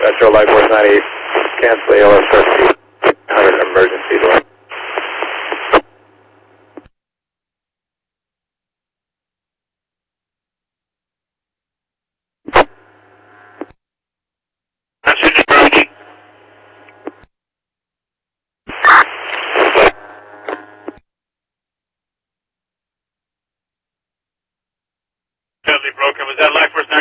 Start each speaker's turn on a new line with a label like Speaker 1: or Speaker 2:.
Speaker 1: Metro Life Force 98, cancel ALS 100 emergency door.
Speaker 2: Totally broken. Was that Life Force 98?